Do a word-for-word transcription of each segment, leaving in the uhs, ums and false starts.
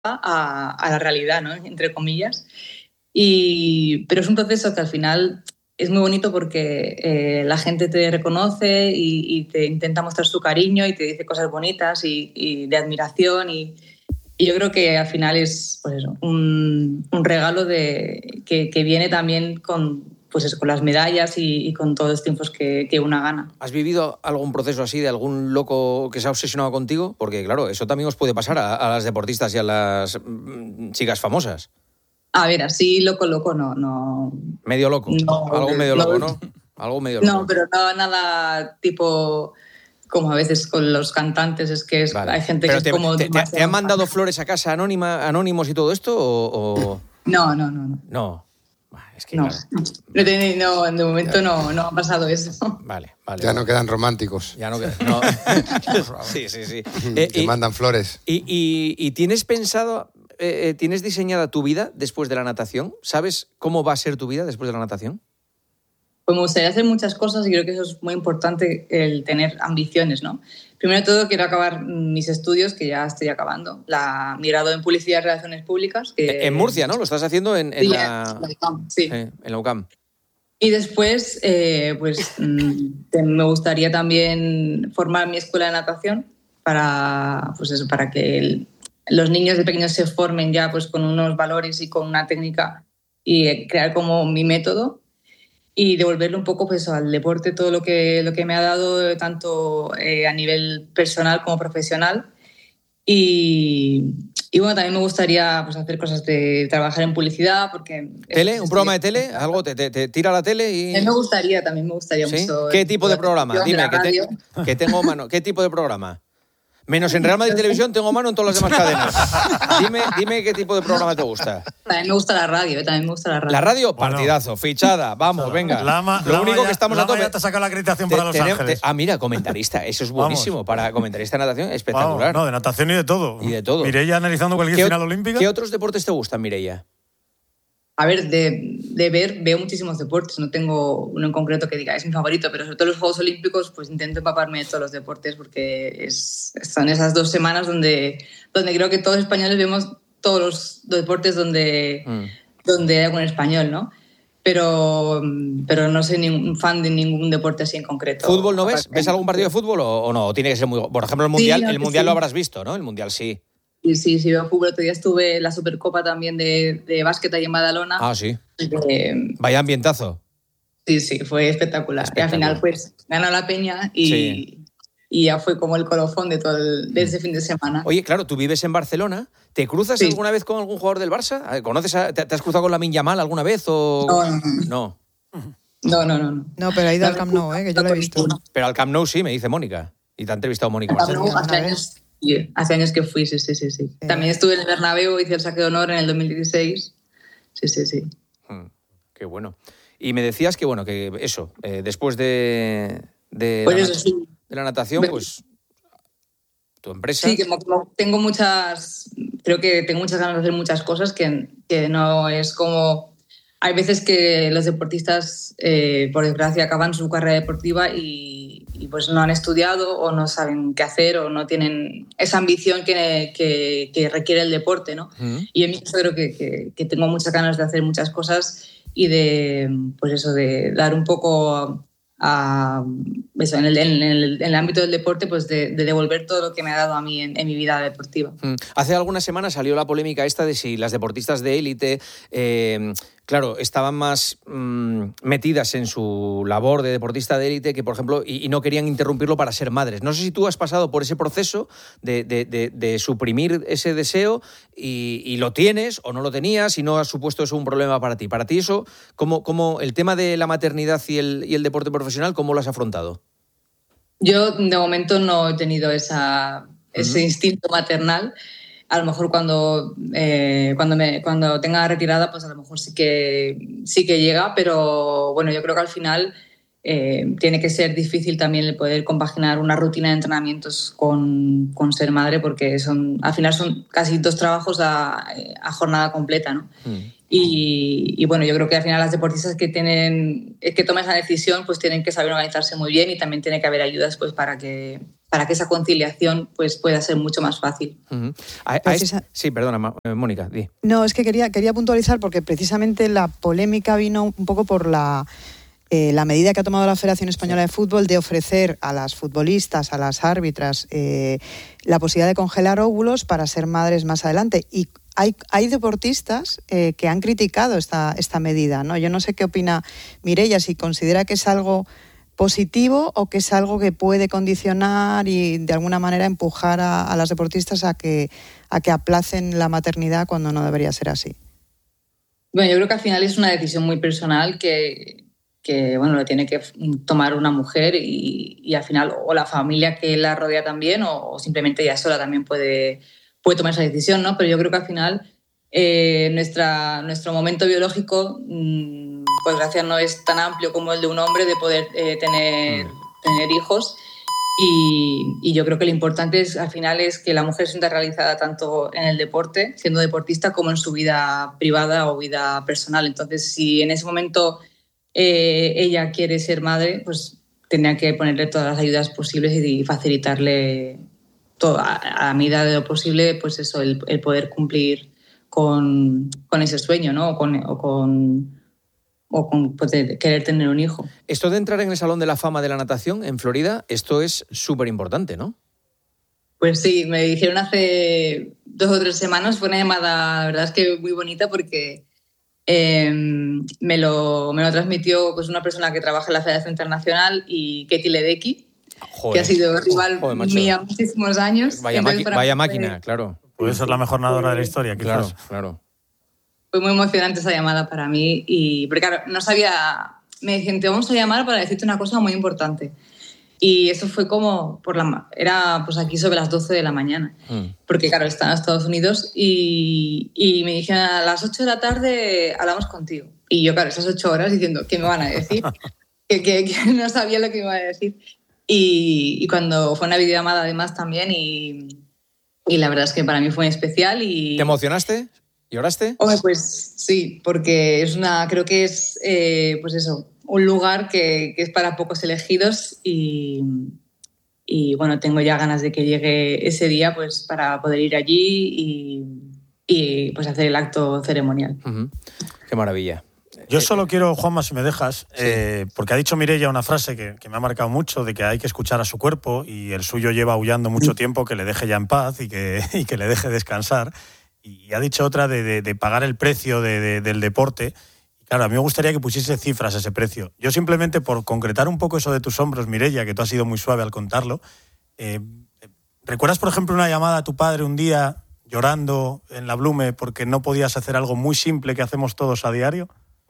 a, a la realidad, ¿no? Entre comillas. Y, pero es un proceso que al final es muy bonito porque eh, la gente te reconoce y, y te intenta mostrar su cariño y te dice cosas bonitas y, y de admiración y, y yo creo que al final es pues eso, un, un regalo de, que, que viene también con, pues eso, con las medallas y, y con todos los triunfos que, que una gana. ¿Has vivido algún proceso así de algún loco que se ha obsesionado contigo? Porque claro, eso también os puede pasar a, a las deportistas y a las mm, chicas famosas. A ver, así loco, loco, no. no medio loco. No, Algo medio no, loco, ¿no? Algo medio loco. No, pero no nada tipo como a veces con los cantantes, es que es, vale. Hay gente pero que te, es como... Te, te, ¿Te han mandado flores a casa anónima, anónimos y todo esto o...? o... No, no, no, no. No. Es que, no. claro. No, te, no, de momento no, no ha pasado eso. Vale, vale. Ya vale. no quedan románticos. Ya no quedan. No. sí, sí, sí. Eh, Te y, mandan flores. Y, y, y tienes pensado, eh, tienes diseñada tu vida después de la natación? ¿Sabes cómo va a ser tu vida después de la natación? Pues me gustaría hacer muchas cosas y creo que eso es muy importante, el tener ambiciones, ¿no? Primero de todo, quiero acabar mis estudios, que ya estoy acabando. La, mi grado en Publicidad y Relaciones Públicas. Que, en Murcia, ¿no? Lo estás haciendo en, en sí, la... en la UCAM, sí. Eh, en la UCAM. Y después, eh, pues me gustaría también formar mi escuela de natación para, pues eso, para que el, los niños de pequeños se formen ya pues, con unos valores y con una técnica y crear como mi método. Y devolverle un poco pues, al deporte todo lo que, lo que me ha dado, tanto eh, a nivel personal como profesional. Y, y bueno, también me gustaría pues, hacer cosas de trabajar en publicidad. Porque ¿Tele? ¿Un programa de tele? ¿Algo te, te, te tira la tele? Y... Me gustaría, también me gustaría ¿Sí? mucho. ¿Qué tipo de programa? Dime, que, te, que tengo mano. ¿Qué tipo de programa? Menos en Real Madrid Televisión tengo mano en todas las demás cadenas. Dime, dime qué tipo de programa te gusta. También me gusta la radio, también me gusta la radio. La radio, partidazo, bueno, fichada, vamos, venga. Lama, Lo Lama único ya, que estamos Lama a tope. Ya te saca la acreditación para Los Ángeles. Te, ah, mira, comentarista, eso es buenísimo. Vamos. Para comentarista de natación, espectacular. Vamos, no, de natación y de todo. Y de todo. Mireia analizando cualquier final olímpica. ¿Qué otros deportes te gustan, Mireia? A ver, de, de ver, veo muchísimos deportes, no tengo uno en concreto que diga es mi favorito, pero sobre todo los Juegos Olímpicos pues intento empaparme de todos los deportes porque es, son esas dos semanas donde, donde creo que todos los españoles vemos todos los deportes donde, mm. donde hay algún español, ¿no? Pero, pero no soy ningún fan de ningún deporte así en concreto. ¿Fútbol no ves? ¿Ves algún partido de fútbol o, o no? Tiene que ser muy... Por ejemplo, el Mundial, sí, el mundial sí. Lo habrás visto, ¿no? El Mundial sí. Sí, sí, sí, veo fútbol. Otro día estuve en la Supercopa también de, de básquet ahí en Badalona. Ah, sí. Eh, Vaya ambientazo. Sí, sí, fue espectacular. espectacular. Y al final, pues, ganó la Peña y, sí. y ya fue como el colofón de todo el, de ese fin de semana. Oye, claro, tú vives en Barcelona. ¿Te cruzas sí. alguna vez con algún jugador del Barça? ¿Conoces a, te, ¿Te has cruzado con Lamine Yamal alguna vez? O... No, no, no. No, no, no. No, no pero ha ido al Camp Nou, ¿eh? Que yo lo he visto. Pero al Camp Nou sí, me dice Mónica. Y te ha entrevistado Mónica. No, hace años, sí, hace años que fui, sí, sí, sí, sí. Sí. También estuve en el Bernabéu, hice el saque de honor en el dos mil dieciséis. Sí, sí, sí. Hmm, qué bueno. Y me decías que, bueno, que eso, eh, después de, de, pues la eso, sí. de la natación, pues tu empresa... Sí, que tengo muchas... Creo que tengo muchas ganas de hacer muchas cosas que, que no es como... Hay veces que los deportistas, eh, por desgracia, acaban su carrera deportiva y, y pues no han estudiado o no saben qué hacer o no tienen esa ambición que, que, que requiere el deporte, ¿no? Uh-huh. Y en mi caso creo que, que, que tengo muchas ganas de hacer muchas cosas y de, pues eso, de dar un poco a, eso, en, el, en, el, en el ámbito del deporte, pues de, de devolver todo lo que me ha dado a mí en, en mi vida deportiva. Uh-huh. Hace algunas semanas salió la polémica esta de si las deportistas de élite... Eh, Claro, estaban más mmm, metidas en su labor de deportista de élite que, por ejemplo, y, y no querían interrumpirlo para ser madres. No sé si tú has pasado por ese proceso de, de, de, de suprimir ese deseo y, y lo tienes o no lo tenías y no has supuesto eso un problema para ti. Para ti eso, ¿cómo, cómo el tema de la maternidad y el, y el deporte profesional, ¿cómo lo has afrontado? Yo, de momento, no he tenido esa, uh-huh. ese instinto maternal. A lo mejor cuando, eh, cuando, me, cuando tenga retirada, pues a lo mejor sí que, sí que llega, pero bueno, yo creo que al final eh, tiene que ser difícil también el poder compaginar una rutina de entrenamientos con, con ser madre, porque son, al final son casi dos trabajos a, a jornada completa, ¿no? Mm. Y, y bueno, yo creo que al final las deportistas que, tienen, que toman esa decisión pues tienen que saber organizarse muy bien y también tiene que haber ayudas pues para que para que esa conciliación pues, pueda ser mucho más fácil. Uh-huh. A, a Precisa... este... Sí, perdona, Mónica, di. No, es que quería, quería puntualizar porque precisamente la polémica vino un poco por la... Eh, la medida que ha tomado la Federación Española de Fútbol de ofrecer a las futbolistas, a las árbitras, eh, la posibilidad de congelar óvulos para ser madres más adelante. Y hay, hay deportistas eh, que han criticado esta, esta medida, ¿no? Yo no sé qué opina Mireia, si considera que es algo positivo o que es algo que puede condicionar y de alguna manera empujar a, a las deportistas a que, a que aplacen la maternidad cuando no debería ser así. Bueno, yo creo que al final es una decisión muy personal que... que bueno, lo tiene que tomar una mujer y, y al final o la familia que la rodea también o, o simplemente ella sola también puede, puede tomar esa decisión, ¿no? Pero yo creo que al final eh, nuestra, nuestro momento biológico, mmm, pues gracias no es tan amplio como el de un hombre de poder eh, tener, tener hijos y, y yo creo que lo importante es, al final es que la mujer se sienta realizada tanto en el deporte, siendo deportista, como en su vida privada o vida personal. Entonces, si en ese momento... Eh, ella quiere ser madre, pues tendría que ponerle todas las ayudas posibles y facilitarle todo, a, a medida de lo posible, pues eso, el, el poder cumplir con, con ese sueño, ¿no? O con, o con, o con pues, de querer tener un hijo. Esto de entrar en el Salón de la Fama de la Natación en Florida, esto es súper importante, ¿no? Pues sí, me dijeron hace dos o tres semanas, fue una llamada, la verdad es que muy bonita porque... Eh, me, lo, me lo transmitió pues, una persona que trabaja en la Federación Internacional y Katie Ledecky, joder, que ha sido rival joder, mía muchísimos años. Vaya, maqui- vaya máquina, eh, claro. Puede ser la mejor nadadora de la historia, quizás. Claro, claro. Fue muy emocionante esa llamada para mí y porque claro, no sabía, me decían, te vamos a llamar para decirte una cosa muy importante. Y eso fue como, por la, era pues aquí sobre las doce de la mañana, mm. porque claro, estaba en Estados Unidos y, y me dijeron a las ocho de la tarde hablamos contigo. Y yo, claro, esas ocho horas diciendo, ¿qué me van a decir? que, que, que no sabía lo que me iba a decir. Y, y cuando fue una videollamada además también y, y la verdad es que para mí fue especial. Y... ¿Te emocionaste? ¿Lloraste? Hombre, pues sí, porque es una, creo que es, eh, pues eso, un lugar que, que es para pocos elegidos y, y bueno, tengo ya ganas de que llegue ese día pues para poder ir allí y, y pues hacer el acto ceremonial. Uh-huh. Qué maravilla. Yo solo quiero, Juanma, si me dejas, sí. eh, porque ha dicho Mireia una frase que, que me ha marcado mucho, de que hay que escuchar a su cuerpo y el suyo lleva aullando mucho tiempo, que le deje ya en paz y que, y que le deje descansar. Y ha dicho otra de, de, de pagar el precio de, de, del deporte. Claro, a mí me gustaría que pusiese cifras a ese precio. Yo simplemente, por concretar un poco eso de tus hombros, Mireia, que tú has sido muy suave al contarlo, eh, ¿recuerdas, por ejemplo, una llamada a tu padre un día llorando en la Blume porque no podías hacer algo muy simple que hacemos todos a diario?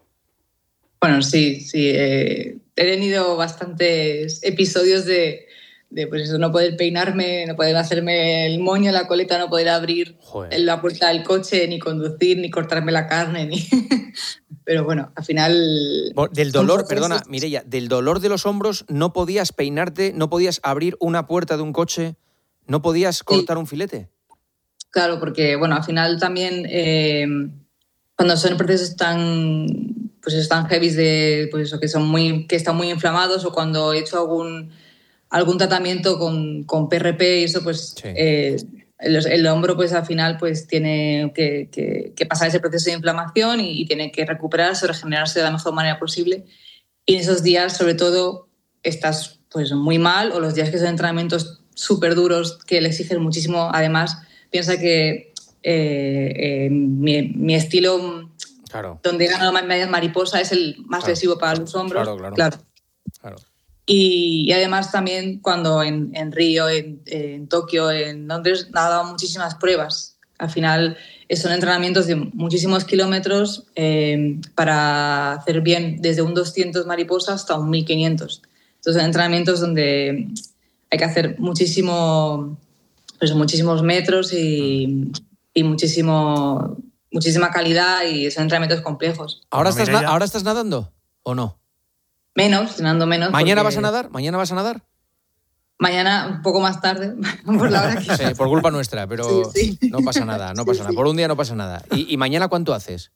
Bueno, sí, sí. Eh, he tenido bastantes episodios de, de pues eso, no poder peinarme, no poder hacerme el moño, la coleta, no poder abrir Joder. la puerta del coche, ni conducir, ni cortarme la carne, ni... Pero bueno, al final... Del dolor, perdona, Mireia, del dolor de los hombros no podías peinarte, no podías abrir una puerta de un coche, no podías cortar sí. un filete. Claro, porque bueno, al final también eh, cuando son procesos tan... pues están heavy de pues eso, que son muy que están muy inflamados o cuando he hecho algún algún tratamiento con, con P R P y eso pues sí. eh, el, el hombro pues al final pues tiene que, que, que pasar ese proceso de inflamación y, y tiene que recuperarse o regenerarse de la mejor manera posible y en esos días sobre todo estás pues muy mal o los días que son entrenamientos súper duros que le exigen muchísimo. Además piensa que eh, eh, mi, mi estilo Claro. donde gana la medalla mariposa es el más claro. lesivo para los hombros. Claro, claro. claro. claro. Y, y además también cuando en, en Río, en, en Tokio, en Londres, ha dado muchísimas pruebas. Al final son entrenamientos de muchísimos kilómetros eh, para hacer bien desde un doscientos mariposa hasta un mil quinientos. Entonces son entrenamientos donde hay que hacer muchísimo, pues, muchísimos metros y, y muchísimo... muchísima calidad y son entrenamientos complejos. ¿Ahora estás, na- ¿Ahora estás nadando o no? Menos, nadando menos. ¿Mañana porque... vas a nadar? ¿Mañana vas a nadar? Mañana un poco más tarde, por la hora que... Sí, por culpa nuestra, pero sí, sí. no pasa nada, no pasa sí, nada. Por un día no pasa nada. ¿Y, y mañana cuánto haces?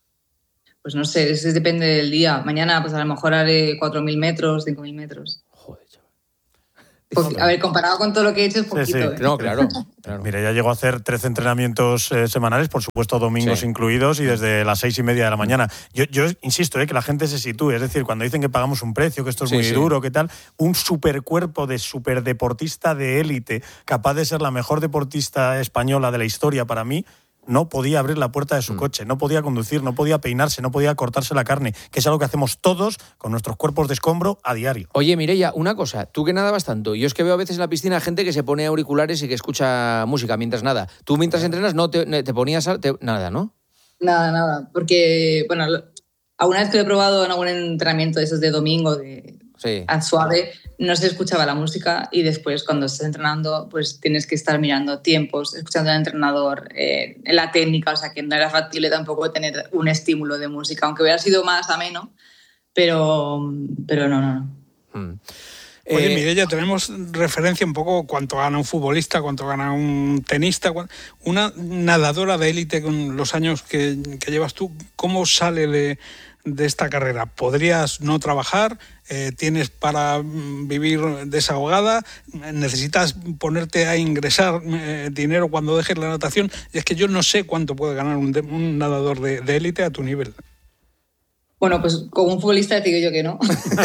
Pues no sé, eso depende del día. Mañana pues a lo mejor haré cuatro mil metros, cinco mil metros. Joder, chaval. A ver, comparado con todo lo que he hecho es poquito. Sí, sí. ¿eh? No, claro. claro. Mira, ya llegó a hacer trece entrenamientos eh, semanales, por supuesto domingos Sí. incluidos, y desde las seis y media de la mañana. Yo, yo insisto, eh, que la gente se sitúe, es decir, cuando dicen que pagamos un precio, que esto es Sí, muy sí. duro, que tal, un supercuerpo de superdeportista de élite, capaz de ser la mejor deportista española de la historia para mí, no podía abrir la puerta de su Mm. coche, no podía conducir, no podía peinarse, no podía cortarse la carne, que es algo que hacemos todos con nuestros cuerpos de escombro a diario. Oye, Mireia, una cosa, tú que nadabas tanto, yo es que veo a veces en la piscina gente que se pone auriculares y que escucha música mientras nada. Tú mientras entrenas no te, te ponías a- te- nada, ¿no? Nada, nada. Porque, bueno, lo- alguna vez que lo he probado en algún entrenamiento de esos de domingo, de Sí. a suave, no se escuchaba la música y después cuando estás entrenando pues tienes que estar mirando tiempos, escuchando al entrenador, eh, la técnica, o sea que no era factible tampoco tener un estímulo de música, aunque hubiera sido más ameno, pero, pero no, no, no. Mm. Oye, Eh, Mireia, tenemos referencia un poco cuánto gana un futbolista, cuánto gana un tenista, cuán- una nadadora de élite con los años que, que llevas tú, ¿cómo sale de, de esta carrera? ¿Podrías no trabajar? Eh, ¿Tienes para mm, vivir desahogada? ¿Necesitas ponerte a ingresar eh, dinero cuando dejes la natación? Y es que yo no sé cuánto puede ganar un, de- un nadador de de élite a tu nivel. Bueno, pues como un futbolista te digo yo que no.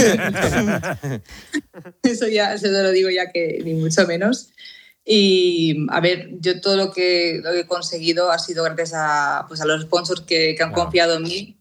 Eso ya, eso te lo digo ya que ni mucho menos. Y a ver, yo todo lo que, lo que he conseguido ha sido gracias a, pues, a los sponsors que, que han Claro. confiado en mí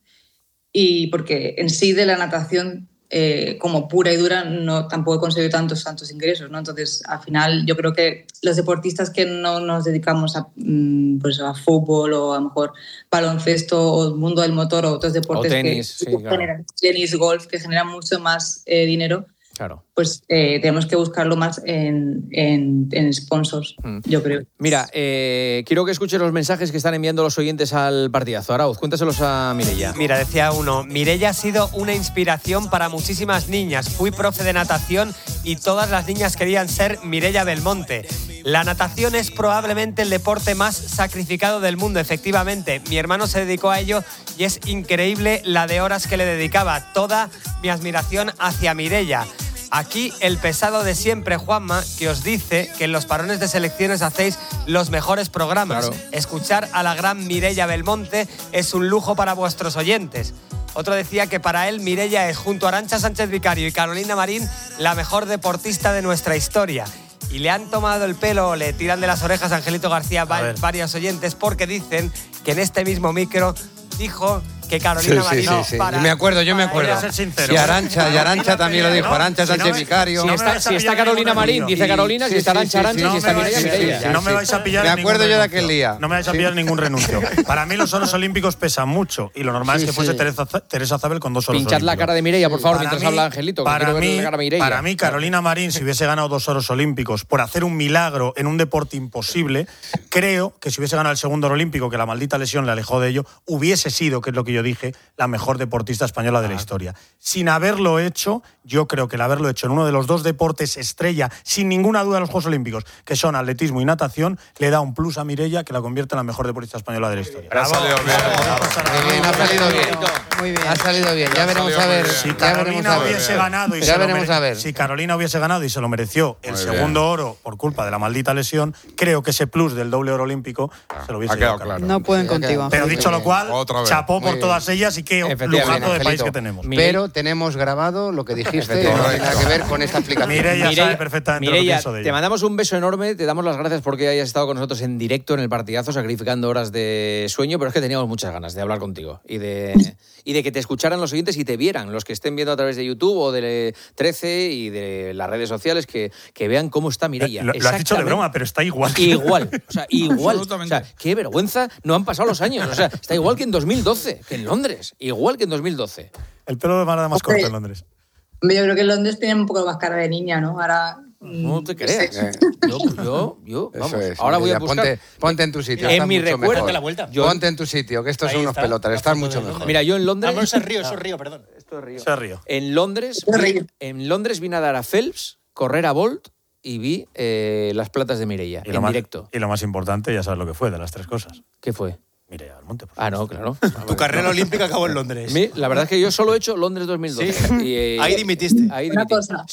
y porque en sí de la natación eh, como pura y dura no tampoco he conseguido tantos tantos ingresos, ¿no? Entonces al final yo creo que los deportistas que no nos dedicamos a, mm, pues, a fútbol o a lo mejor baloncesto o el mundo del motor o otros deportes O tenis, que sí, claro. generan, tenis, golf, que generan mucho más eh, dinero, Claro. pues eh, tenemos que buscarlo más en, en, en sponsors, Mm. yo creo. Mira, eh, quiero que escuches los mensajes que están enviando los oyentes al partidazo. Arauz, cuéntaselos a Mireia. Mira, decía uno, Mireia ha sido una inspiración para muchísimas niñas. Fui profe de natación y todas las niñas querían ser Mireia Belmonte. La natación es probablemente el deporte más sacrificado del mundo, efectivamente. Mi hermano se dedicó a ello y es increíble la de horas que le dedicaba. Toda mi admiración hacia Mireia. Aquí el pesado de siempre, Juanma, que os dice que en los parones de selecciones hacéis los mejores programas. Claro. Escuchar a la gran Mireia Belmonte es un lujo para vuestros oyentes. Otro decía que para él Mireia es, junto a Arantxa Sánchez Vicario y Carolina Marín, la mejor deportista de nuestra historia. Y le han tomado el pelo, le tiran de las orejas a Angelito García va- ver. varios oyentes porque dicen que en este mismo micro dijo que Carolina Sí, Marín... sí, sí, sí. para- Yo me acuerdo, yo me para acuerdo. ella- Voy a ser sincero. Y Arantxa, y Arantxa también lo dijo. No, Arantxa si no Sánchez me- Vicario. Si no me está, vais a si está pillar Carolina ningún Marín, renuncio. dice Carolina, Sí, si está sí, Arantxa sí, Arantxa, sí, si está no me Mireia, vais- Mireia. sí, No me vais a pillar Me en acuerdo ningún yo de renuncio. aquel día. No me vais a Sí. pillar ningún renuncio. Para mí los oros olímpicos pesan mucho y lo normal Sí, es que fuese sí. Teresa, Teresa Zabel con dos oros Pinchad la olímpicos. cara de Mireia, por favor, Para mientras mí- habla Angelito, que para quiero verle mí, la cara a Mireia. para mí, Carolina Marín, si hubiese ganado dos oros olímpicos por hacer un milagro en un deporte imposible, creo que si hubiese ganado el segundo oro olímpico, que la maldita lesión le alejó de ello, hubiese sido, que es lo que yo dije, la mejor deportista española de la historia. Sin haberlo hecho, yo creo que el haberlo hecho en uno de los dos deportes estrella, sin ninguna duda, de los Juegos Olímpicos, que son atletismo y natación, le da un plus a Mireia que la convierte en la mejor deportista española de la historia. Ha salido bien. Muy bien, ha salido bien. Muy bien. Ha salido bien. Ya veremos a ver. Si Ya veremos Carolina a ver. hubiese ganado y Ya se lo veremos mere- a ver. si Carolina hubiese ganado y se lo mereció el Muy segundo bien. oro por culpa de la maldita lesión, creo que ese plus del doble oro olímpico se lo hubiese Ha quedado llevado Carolina. claro. No pueden Sí, contigo. ha Pero Muy dicho bien. lo cual, Otra vez. chapó Muy por bien. todas ellas y qué Efectivamente, lujazo de país Angelito. que tenemos. Mire- Pero tenemos grabado lo que dijiste, no Efectivamente. tiene nada que ver con esta aplicación. Mireia Mireia- sabe perfectamente lo que Mireia, pienso de te ella. mandamos un beso enorme, te damos las gracias porque hayas estado con nosotros en directo en el partidazo, sacrificando horas de sueño, pero es que teníamos muchas ganas de hablar contigo y de, y de que te escucharan los oyentes y te vieran, los que estén viendo a través de YouTube o de trece y de las redes sociales, que, que vean cómo está Mireia. Lo, lo has dicho de Exactamente. broma, pero está igual. Igual, o sea, igual. O Absolutamente. sea, qué vergüenza, no han pasado los años. O sea, está igual que en dos mil doce, que en Londres. Igual que en dos mil doce. El pelo de manera más Hombre. corto en Londres. Yo creo que en Londres tienen un poco más cara de niña, ¿no? Ahora... No te creas. Eh. Yo, pues yo, yo, Eso vamos. es. Ahora voy a Mireia, buscar. Ponte, ponte en tu sitio. En estás mi mucho recuerdo- mejor. Date la vuelta. Yo- Ponte en tu sitio, que estos Ahí son unos está, pelotas. la Estás foto mucho de mejor. Mira, yo en Ah, Londres. no, eso es Río, eso es Río, perdón. Se río. En Londres, Qué vi, río. en Londres vine a dar a Phelps, correr a Bolt y vi eh, las platas de Mireia Y lo, en más, directo. y lo más importante, ya sabes lo que fue de las tres cosas. ¿Qué fue? Mireia Belmonte. por Ah, no, supuesto. claro. Tu carrera olímpica acabó en Londres. Mi- la verdad es que yo solo he hecho Londres dos mil doce. Y, eh, Ahí dimitiste. Ahí Una dimití. cosa. Sí.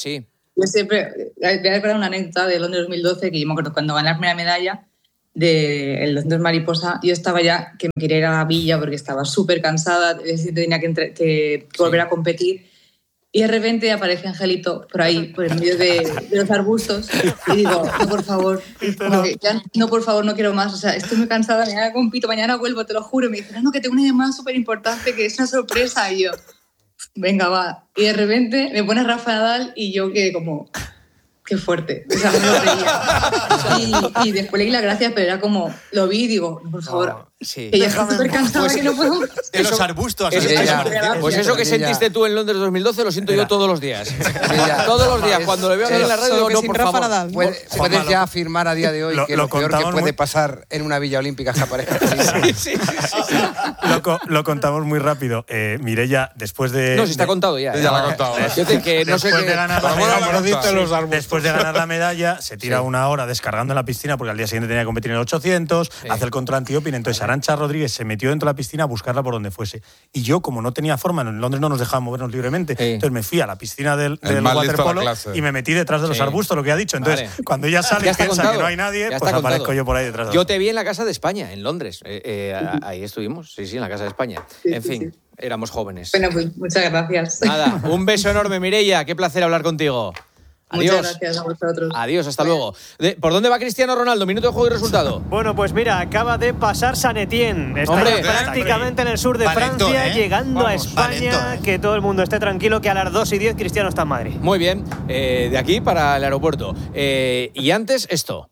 Yo siempre, voy a recordar una anécdota de Londres dos mil doce, que yo me acuerdo cuando gané la primera medalla del doscientos mariposa, yo estaba ya que me quería ir a la villa porque estaba súper cansada, tenía que, entre, que volver sí. a competir. Y de repente aparece Angelito por ahí, por el medio de, de los arbustos, y digo, no, por favor, no, ya, no, por favor, no quiero más, o sea, estoy muy cansada, mañana compito, mañana vuelvo, te lo juro. Y me dice, no, no, que tengo una llamada súper importante, que es una sorpresa. Y yo, venga, va. Y de repente me pone Rafa Nadal y yo que como... Qué fuerte, o sea, me lo reía. Y, y después le di las gracias, pero era como, lo vi y digo, por favor, oh, sí. que ya estoy súper cansada, pues, que no puedo... De los arbustos. Eso, eso, eso, pues eso que sentiste tú en Londres dos mil doce lo siento yo todos los días. Todos los días, cuando lo veo aquí en la radio, no, por favor. Nadal. Puedes, puedes ya afirmar a día de hoy lo, que lo, lo peor que puede muy... pasar en una villa olímpica es que aparezca. Sí, sí, sí, sí. Lo, lo contamos muy rápido. Eh, Mireia, después de... No, si está contado ya. Ya lo ha contado. Yo te, que no sé de ganar la medalla, después de ganar la medalla, se tira sí. una hora descargando en la piscina porque al día siguiente tenía que competir en el ochocientos, sí. hace el contra antidoping. Entonces Arantxa Rodríguez se metió dentro de la piscina a buscarla por donde fuese. Y yo, como no tenía forma, en Londres no nos dejaban movernos libremente, sí. entonces me fui a la piscina del, del waterpolo y me metí detrás de los sí. arbustos, lo que ha dicho. Entonces, vale. cuando ella sale y piensa contado. que no hay nadie, ya pues aparezco contado. yo por ahí detrás de Yo te vi en la Casa de España, en Londres. Eh, eh, ahí estuvimos, sí, sí, en la Casa de España. Sí, en fin, sí, sí. éramos jóvenes. Bueno, pues muchas gracias. Nada, un beso enorme, Mireia. Qué placer hablar contigo. Adiós. Muchas gracias a vosotros. Adiós, hasta luego. De, ¿Por dónde va Cristiano Ronaldo? Minuto de juego y resultado. Bueno, pues mira, acaba de pasar San Etienne. Está Hombre, prácticamente en el sur de Valentón, Francia, ¿eh? llegando Vamos, a España. Valentón, ¿eh? Que todo el mundo esté tranquilo, que a las dos y diez Cristiano está en Madrid. Muy bien, eh, de aquí para el aeropuerto. Eh, y antes, esto.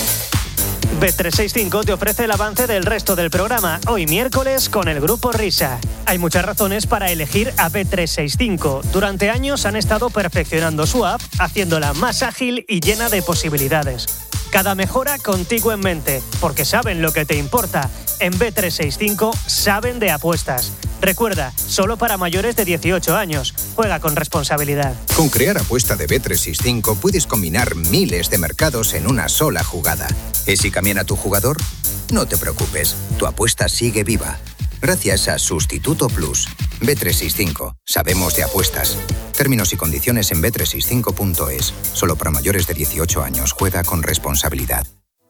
Bet trescientos sesenta y cinco te ofrece el avance del resto del programa, hoy miércoles con el Grupo Risa. Hay muchas razones para elegir a Bet trescientos sesenta y cinco. Durante años han estado perfeccionando su app, haciéndola más ágil y llena de posibilidades. Cada mejora contigo en mente, porque saben lo que te importa. En Bet trescientos sesenta y cinco saben de apuestas. Recuerda, solo para mayores de dieciocho años. Juega con responsabilidad. Con Crear Apuesta de Bet trescientos sesenta y cinco puedes combinar miles de mercados en una sola jugada. ¿Es si cambian a tu jugador? No te preocupes, tu apuesta sigue viva. Gracias a Sustituto Plus. Bet trescientos sesenta y cinco. Sabemos de apuestas. Términos y condiciones en bet trescientos sesenta y cinco punto es. Solo para mayores de dieciocho años. Juega con responsabilidad.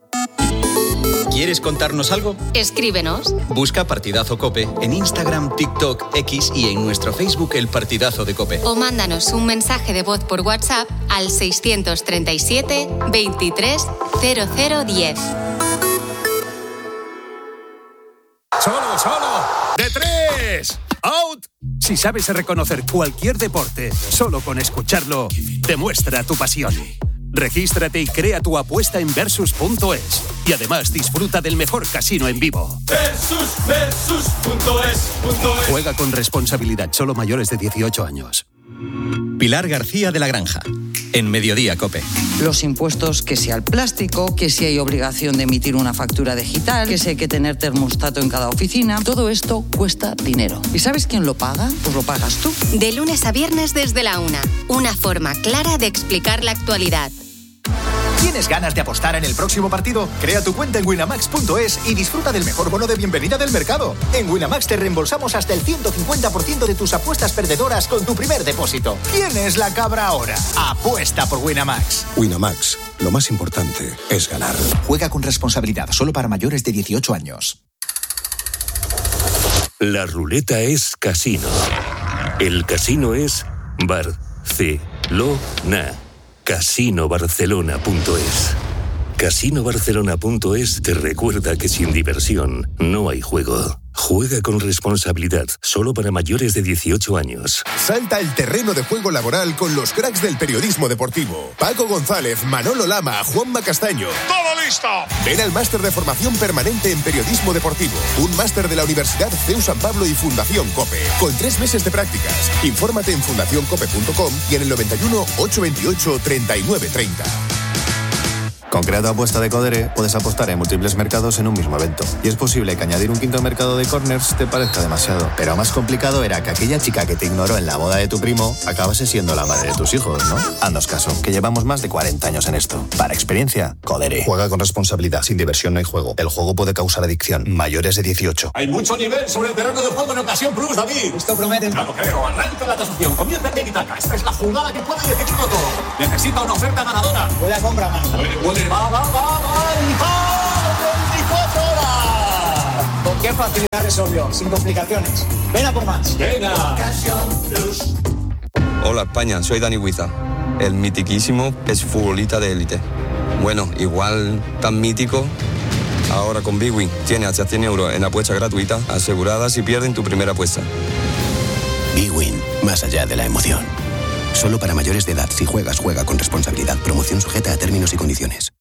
¿Quieres contarnos algo? Escríbenos. Busca Partidazo COPE en Instagram, TikTok, X y en nuestro Facebook El Partidazo de COPE. O mándanos un mensaje de voz por WhatsApp al seiscientos treinta y siete, veintitrés, cero cero diez. ¡Solo, solo! ¡De tres! ¡Out! Si sabes reconocer cualquier deporte, solo con escucharlo, demuestra tu pasión. Regístrate y crea tu apuesta en versus punto es. Y además disfruta del mejor casino en vivo. Versus, versus punto es, punto es. Juega con responsabilidad, solo mayores de dieciocho años. Pilar García de la Granja, en Mediodía COPE. Los impuestos, que si al plástico, que si hay obligación de emitir una factura digital, que si hay que tener termostato en cada oficina, todo esto cuesta dinero. ¿Y sabes quién lo paga? Pues lo pagas tú. De lunes a viernes desde la una, una forma clara de explicar la actualidad. ¿Tienes ganas de apostar en el próximo partido? Crea tu cuenta en winamax punto es y disfruta del mejor bono de bienvenida del mercado. En Winamax te reembolsamos hasta el ciento cincuenta por ciento de tus apuestas perdedoras con tu primer depósito. ¿Quién es la cabra ahora? Apuesta por Winamax. Winamax, lo más importante es ganar. Juega con responsabilidad, solo para mayores de dieciocho años. La ruleta es casino. El casino es Barcelona. casino barcelona punto es. casino barcelona punto es te recuerda que sin diversión no hay juego. Juega con responsabilidad, solo para mayores de dieciocho años. Salta el terreno de juego laboral con los cracks del periodismo deportivo. Paco González, Manolo Lama, Juanma Castaño. ¡Todo listo! Ven al máster de formación permanente en periodismo deportivo. Un máster de la Universidad C E U San Pablo y Fundación COPE. Con tres meses de prácticas. Infórmate en fundación cope punto com y en el noventa y uno, ochocientos veintiocho, treinta y nueve treinta. Con Crea tu apuesta de Codere puedes apostar en múltiples mercados en un mismo evento. Y es posible que añadir un quinto mercado de corners te parezca demasiado. Pero más complicado era que aquella chica que te ignoró en la boda de tu primo acabase siendo la madre de tus hijos, ¿no? Haznos caso, que llevamos más de cuarenta años en esto. Para experiencia, Codere. Juega con responsabilidad. Sin diversión no hay juego. El juego puede causar adicción. Mayores de dieciocho. Hay mucho nivel sobre el terreno de juego en ocasión Plus, David. Esto promete. Claro, creo. Arranca la tasación. Comienza el tiki-taka. Esta es la jugada que puede decidirlo todo. Necesita una oferta ganadora. Puede la compra, man. Puede, puede. Va, va, va, va. veinticuatro horas. ¿Con qué facilidad resolvió? Sin complicaciones. Ven a por más. Venga. Hola, España. Soy Dani Huiza. El mitiquísimo es futbolista de élite. Bueno, igual tan mítico. Ahora con Big Win tiene hasta cien euros en apuesta gratuita asegurada si pierden tu primera apuesta. Big Win, más allá de la emoción. Solo para mayores de edad. Si juegas, juega con responsabilidad. Promoción sujeta a términos y condiciones.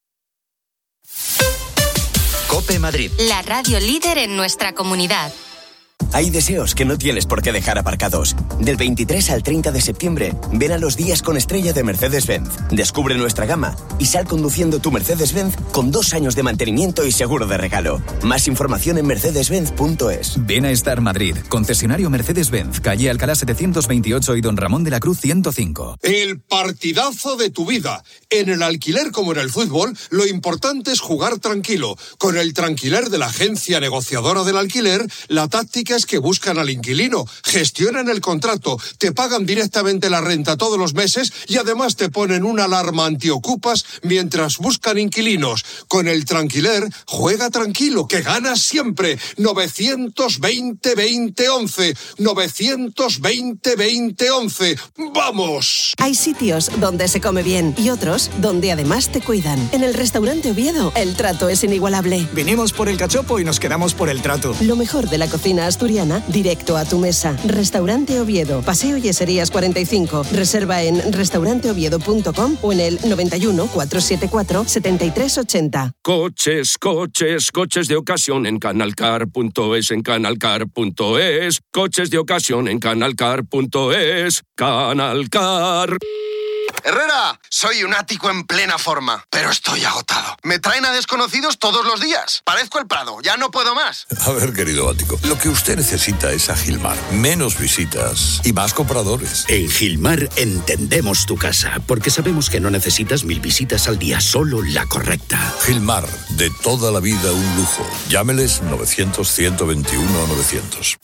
COPE Madrid. La radio líder en nuestra comunidad. Hay deseos que no tienes por qué dejar aparcados. Del veintitrés al treinta de septiembre, ven a los días con estrella de Mercedes-Benz. Descubre nuestra gama y sal conduciendo tu Mercedes-Benz con dos años de mantenimiento y seguro de regalo. Más información en mercedes benz punto es. Ven a Star Madrid, concesionario Mercedes-Benz, calle Alcalá setecientos veintiocho y Don Ramón de la Cruz ciento cinco. El partidazo de tu vida. En el alquiler como en el fútbol, lo importante es jugar tranquilo. Con el Tranquiler de la agencia negociadora del alquiler, la táctica es que buscan al inquilino, gestionan el contrato, te pagan directamente la renta todos los meses y además te ponen una alarma antiocupas mientras buscan inquilinos. Con el Tranquiler, juega tranquilo, que ganas siempre. novecientos veinte veinte once. novecientos veinte veinte once. ¡Vamos! Hay sitios donde se come bien y otros donde además te cuidan. En el restaurante Oviedo, el trato es inigualable. Vinimos por el cachopo y nos quedamos por el trato. Lo mejor de la cocina asturiana, directo a tu mesa. Restaurante Oviedo, Paseo Yeserías cuarenta y cinco. Reserva en restaurante oviedo punto com o en el noventa y uno, cuatrocientos setenta y cuatro, setenta y tres ochenta. Coches, coches, coches de ocasión en canalcar punto es, en canalcar punto es. Coches de ocasión en canalcar punto es. Canalcar. Herrera, soy un ático en plena forma, pero estoy agotado. Me traen a desconocidos todos los días. Parezco el Prado, ya no puedo más. A ver, querido ático, lo que usted necesita es a Gilmar. Menos visitas y más compradores. En Gilmar entendemos tu casa, porque sabemos que no necesitas mil visitas al día, solo la correcta. Gilmar, de toda la vida un lujo. Llámeles novecientos, ciento veintiuno, novecientos.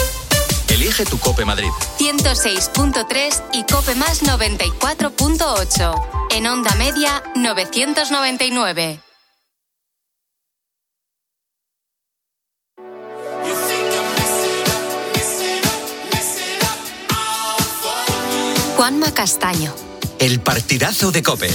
Elige tu COPE Madrid. ciento seis punto tres y COPE más noventa y cuatro punto ocho. En onda media, novecientos noventa y nueve. Juanma Castaño. El partidazo de COPE.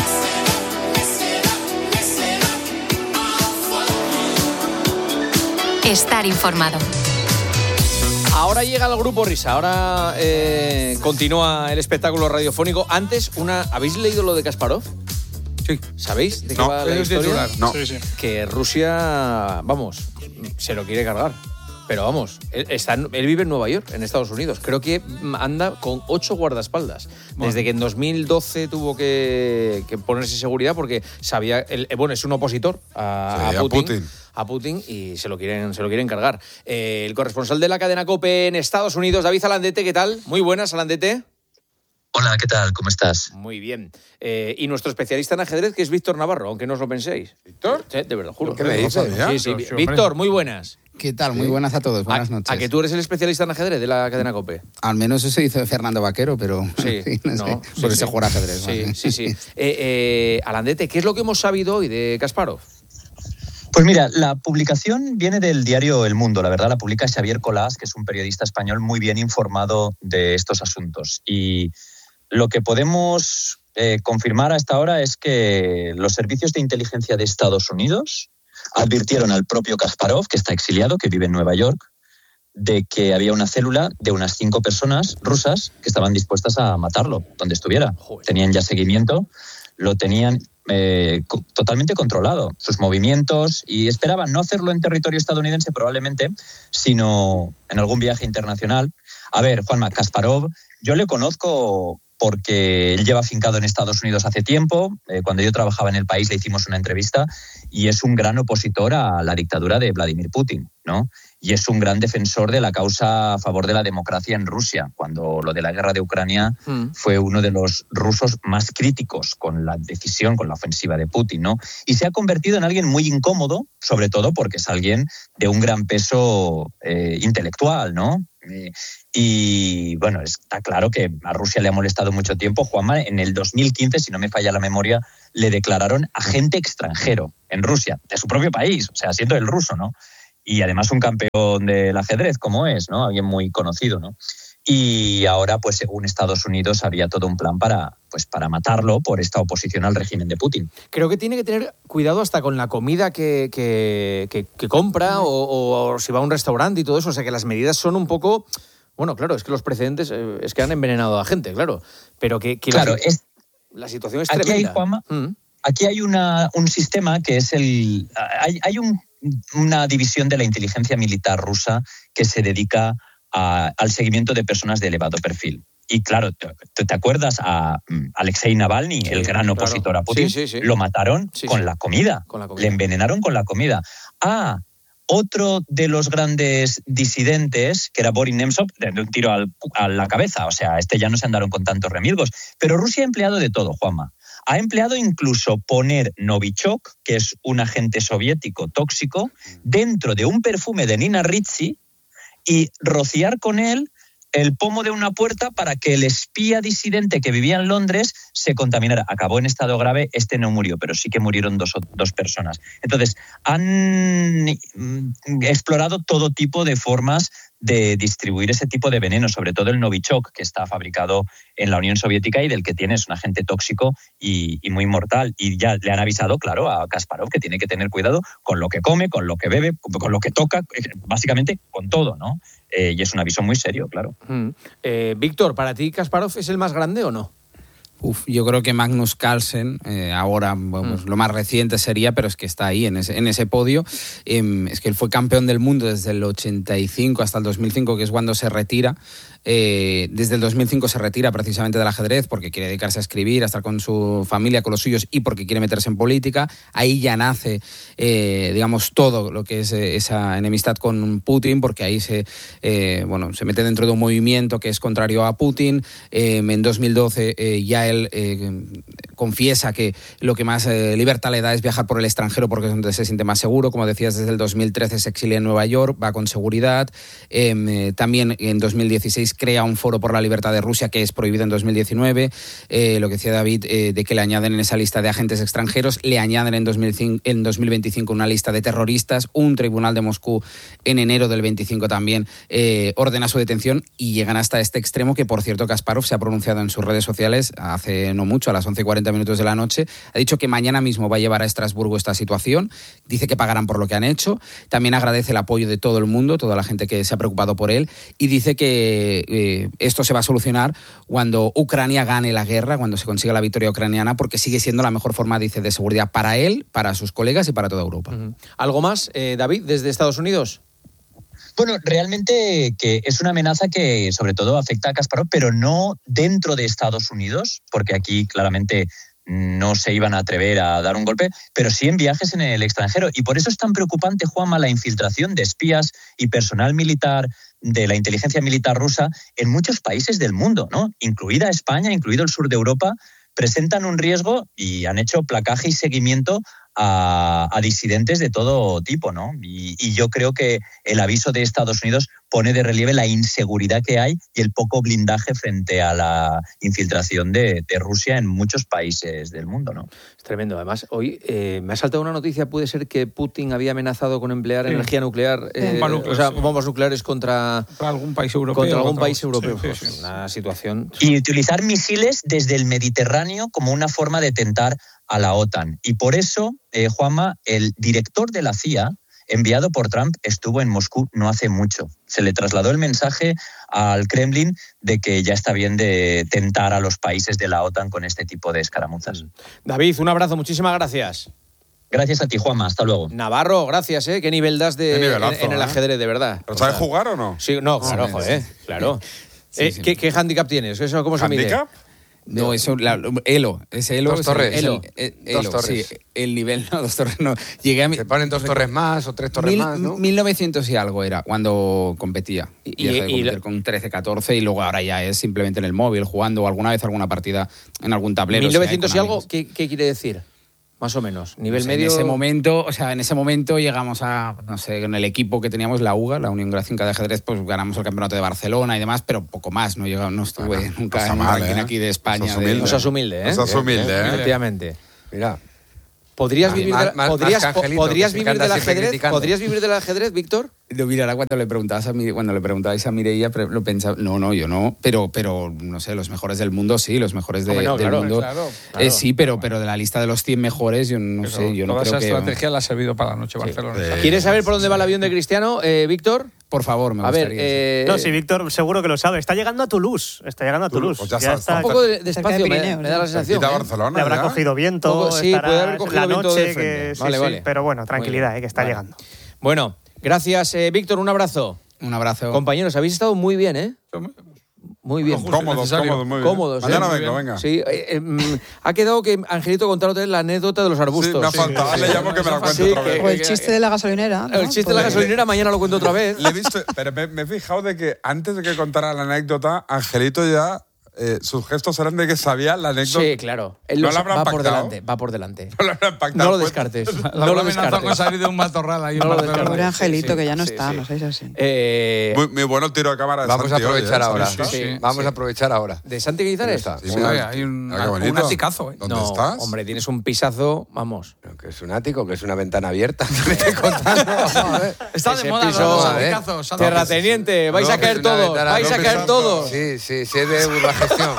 Estar informado. Ahora llega el Grupo Risa, ahora eh, continúa el espectáculo radiofónico. Antes, una ¿habéis leído lo de Kasparov? Sí. ¿Sabéis de qué no, va la historia? No. Sí, sí. Que Rusia, vamos, se lo quiere cargar. Pero vamos, él, está, él vive en Nueva York, en Estados Unidos. Creo que anda con ocho guardaespaldas. Bueno. Desde que en dos mil doce tuvo que, que ponerse seguridad porque sabía... El, bueno, es un opositor a, sí, a, Putin, a Putin. A Putin y se lo quieren, se lo quieren cargar. Eh, el corresponsal de la cadena COPE en Estados Unidos, David Alandete, ¿qué tal? Muy buenas, Alandete. Hola, ¿qué tal? ¿Cómo estás? Muy bien. Eh, y nuestro especialista en ajedrez, que es Víctor Navarro, aunque no os lo penséis. ¿Víctor? Sí, de verdad, juro. ¿Qué me dices? Sí, sí. sí Víctor, muy buenas. ¿Qué tal? Muy buenas a todos, buenas a, noches. ¿A que tú eres el especialista en ajedrez de la cadena COPE? Al menos eso hizo Fernando Vaquero, pero sí, sí, no, no sé, por sí, eso sí. juega ajedrez. Sí, ¿no? sí, sí. eh, eh, Alandete, ¿qué es lo que hemos sabido hoy de Kasparov? Pues mira, la publicación viene del diario El Mundo, la verdad la publica Xavier Colás, que es un periodista español muy bien informado de estos asuntos. Y lo que podemos eh, confirmar a esta hora es que los servicios de inteligencia de Estados Unidos advirtieron al propio Kasparov, que está exiliado, que vive en Nueva York, de que había una célula de unas cinco personas rusas que estaban dispuestas a matarlo donde estuviera. Joder. Tenían ya seguimiento, lo tenían eh, co- totalmente controlado, sus movimientos, y esperaban no hacerlo en territorio estadounidense probablemente, sino en algún viaje internacional. A ver, Juanma, Kasparov, yo le conozco porque él lleva afincado en Estados Unidos hace tiempo. Eh, cuando yo trabajaba en el país le hicimos una entrevista y es un gran opositor a la dictadura de Vladimir Putin, ¿no? Y es un gran defensor de la causa a favor de la democracia en Rusia. Cuando lo de la guerra de Ucrania mm. fue uno de los rusos más críticos con la decisión, con la ofensiva de Putin, ¿no? Y se ha convertido en alguien muy incómodo, sobre todo porque es alguien de un gran peso eh, intelectual, ¿no? Eh, y bueno, está claro que a Rusia le ha molestado mucho tiempo. Juanma, en el dos mil quince, si no me falla la memoria, le declararon agente extranjero en Rusia, de su propio país, o sea, siendo el ruso, ¿no? Y además un campeón del ajedrez, como es, ¿no? Alguien muy conocido, ¿no? Y ahora, pues según Estados Unidos, había todo un plan para, pues, para matarlo por esta oposición al régimen de Putin. Creo que tiene que tener cuidado hasta con la comida que, que, que, que compra o, o si va a un restaurante y todo eso. O sea, que las medidas son un poco... Bueno, claro, es que los precedentes eh, es que han envenenado a gente, claro. Pero que, que claro, la, es, la situación es aquí tremenda. Hay, Juanma, mm. aquí hay una, un sistema que es el... Hay, hay un... una división de la inteligencia militar rusa que se dedica a, al seguimiento de personas de elevado perfil. Y claro, ¿te, te acuerdas a Alexei Navalny, sí, el gran opositor claro. a Putin? Sí, sí, sí. Lo mataron sí, con, sí. La comida. con la comida. Le envenenaron con la comida. Ah, otro de los grandes disidentes, que era Boris Nemtsov, de un tiro al, a la cabeza. O sea, este ya no se andaron con tantos remilgos. Pero Rusia ha empleado de todo, Juanma. Ha empleado incluso poner Novichok, que es un agente soviético tóxico, dentro de un perfume de Nina Ricci y rociar con él el pomo de una puerta para que el espía disidente que vivía en Londres se contaminara. Acabó en estado grave, este no murió, pero sí que murieron dos, dos personas. Entonces, han explorado todo tipo de formas de distribuir ese tipo de veneno, sobre todo el Novichok, que está fabricado en la Unión Soviética y del que tiene es un agente tóxico y, y muy mortal. Y ya le han avisado, claro, a Kasparov que tiene que tener cuidado con lo que come, con lo que bebe, con lo que toca, básicamente con todo, ¿no? Eh, y es un aviso muy serio, claro. Mm. Eh, Víctor, ¿para ti Kasparov es el más grande o no? Uf, yo creo que Magnus Carlsen, eh, ahora pues, mm. lo más reciente sería, pero es que está ahí en ese, en ese podio. Eh, es que él fue campeón del mundo desde el ochenta y cinco hasta el dos mil cinco, que es cuando se retira. Eh, desde el dos mil cinco se retira precisamente del ajedrez porque quiere dedicarse a escribir, a estar con su familia, con los suyos y porque quiere meterse en política. Ahí ya nace, eh, digamos, todo lo que es eh, esa enemistad con Putin, porque ahí se, eh, bueno, se mete dentro de un movimiento que es contrario a Putin. Eh, en dos mil doce eh, ya él eh, confiesa que lo que más eh, libertad le da es viajar por el extranjero porque es donde se siente más seguro. Como decías, desde el dos mil trece se exilia en Nueva York, va con seguridad. Eh, eh, también en dos mil dieciséis crea un foro por la libertad de Rusia que es prohibido en dos mil diecinueve. Eh, lo que decía David, eh, de que le añaden en esa lista de agentes extranjeros, le añaden en, dos mil cinco, en dos mil veinticinco una lista de terroristas. Un tribunal de Moscú en enero del veinticinco también eh, ordena su detención y llegan hasta este extremo que, por cierto, Kasparov se ha pronunciado en sus redes sociales hace no mucho, a las once y cuarenta minutos de la noche. Ha dicho que mañana mismo va a llevar a Estrasburgo esta situación. Dice que pagarán por lo que han hecho. También agradece el apoyo de todo el mundo, toda la gente que se ha preocupado por él, y dice que Eh, esto se va a solucionar cuando Ucrania gane la guerra, cuando se consiga la victoria ucraniana, porque sigue siendo la mejor forma, dice, de seguridad para él, para sus colegas y para toda Europa. Uh-huh. ¿Algo más, eh, David, desde Estados Unidos? Bueno, realmente que es una amenaza que sobre todo afecta a Kasparov, pero no dentro de Estados Unidos, porque aquí claramente no se iban a atrever a dar un golpe, pero sí en viajes en el extranjero. Y por eso es tan preocupante, Juanma, la infiltración de espías y personal militar de la inteligencia militar rusa en muchos países del mundo, ¿no? Incluida España, incluido el sur de Europa, presentan un riesgo y han hecho placaje y seguimiento a, a disidentes de todo tipo, ¿no? Y, y yo creo que el aviso de Estados Unidos pone de relieve la inseguridad que hay y el poco blindaje frente a la infiltración de, de Rusia en muchos países del mundo, ¿no? Es tremendo. Además, hoy eh, me ha saltado una noticia, puede ser que Putin había amenazado con emplear sí. energía nuclear, eh, nuclear, o sea, sí. bombas nucleares contra, contra algún país europeo. Contra algún contra país europeo. Sí, pues, sí, sí. Una situación... Y utilizar misiles desde el Mediterráneo como una forma de tentar a la OTAN. Y por eso, eh, Juanma, el director de la C I A, enviado por Trump, estuvo en Moscú no hace mucho. Se le trasladó el mensaje al Kremlin de que ya está bien de tentar a los países de la OTAN con este tipo de escaramuzas. David, un abrazo, muchísimas gracias. Gracias a ti, Juanma, hasta luego. Navarro, gracias, ¿eh? Qué nivel das de, nivelazo, en, en el ajedrez, de verdad. ¿Lo sabes jugar o no? Sí, no, claro, sí, joder, sí. claro. Sí, eh, sí. ¿qué, ¿Qué hándicap tienes? ¿Eso cómo se mide? ¿Handicap? No, eso, la, Elo, ese Elo. Dos Torres. Es el, el, el, dos Elo, Torres. Sí, el nivel, no, Dos Torres no. Llegué a mi, Se ponen dos torres más o tres torres mil, más, ¿no? mil novecientos y algo era cuando competía. Y, y, dejé de y, competir y, con trece, catorce y luego ahora ya es simplemente en el móvil, jugando alguna vez alguna partida en algún tablero. mil novecientos o sea, y algo, ¿qué, ¿qué quiere decir? Más o menos, nivel no sé, medio. En ese momento, o sea, en ese momento llegamos a, no sé, en el equipo que teníamos, la UGA, la Unión Gráfica de Ajedrez, pues ganamos el campeonato de Barcelona y demás, pero poco más, no llegamos, no estuve bueno, nunca no en un mal, ranking ¿eh? aquí de España. No seas humilde, de, no seas humilde, ¿eh? No seas humilde, ¿eh? Efectivamente. Mira. ¿Podrías Ah, vivir, más, de la, más, ¿podrías, más Angelito, ¿podrías que vivir del ajedrez? criticando. ¿Podrías vivir del ajedrez, Víctor? No, mira, cuando le preguntabas a mi, cuando le preguntabais a Mireia, lo pensaba, no, no, yo no, pero, pero no sé, los mejores del mundo sí, los mejores de, Hombre, no, del claro, mundo. claro, claro. Eh, sí, pero, pero de la lista de los cien mejores, yo no pero sé, yo no toda creo esa que. estrategia la ha servido para la noche Barcelona. Sí. ¿Quieres saber por dónde va el avión de Cristiano, eh, Víctor? Por favor, me A ver, gustaría. eh, No, sí, Víctor seguro que lo sabe. Está llegando a Toulouse. Está llegando a Toulouse. Pues ya Ya está, está. un poco de, de Cerca espacio, de me, Pirineos, me da la ¿no? sensación. Cerquita ¿eh? Barcelona, Le habrá ya. cogido viento. Poco- sí, estará puede haber cogido la viento noche, de frente. que, sí, Vale, sí, vale. pero bueno, tranquilidad, Muy bien. eh, que está Vale. llegando. Bueno, gracias, eh, Víctor, un abrazo. Un abrazo. Compañeros, habéis estado muy bien, ¿eh? Muy bien. Cómodos, cómodos, muy bien. Cómodos, Mañana ¿eh? vengo, venga. Sí, eh, eh, mm, ha quedado que Angelito contaron otra vez la anécdota de los arbustos. Sí, me ha faltado. Le llamo que me la cuente Sí, otra vez. que- O el chiste de la gasolinera. ¿no? El chiste de la Pues- gasolinera mañana lo cuento otra vez. Le he visto, pero me, me he fijado de que antes de que contara la anécdota, Angelito ya, eh, sus gestos eran de que sabía la anécdota. Sí, claro. Él ¿No lo la habrán va por pactado? delante, va por delante. No lo habrán pactado, No lo pues. descartes. La No lo amenaza descartes. con salir de un matorral ahí en No lo Barcelona. descartes. Pobre Angelito, Sí, que ya no sí, está, sí. no seáis así. Eh, Muy, muy bueno el tiro de cámara de Vamos a Santi hoy, aprovechar ¿eh? ahora. Sí, sí. Sí. Vamos a aprovechar ahora. ¿De Santi Guizares? ¿Dónde está? Sí, Sí, mira, Oye, hay un, Ah, qué bonito. un aticazo, ¿eh? ¿Dónde No, estás? hombre, tienes un pisazo, vamos. Pero que es un ático, que es una ventana abierta. ¿Qué me estoy contando? Vamos a ver. Está Ese de moda piso, los a ver. aticazos. Santi. Terrateniente, vais No, a caer es una todos, ventana, vais no a caer pisazo. todos. Sí, sí, sí, es de Urbagestión.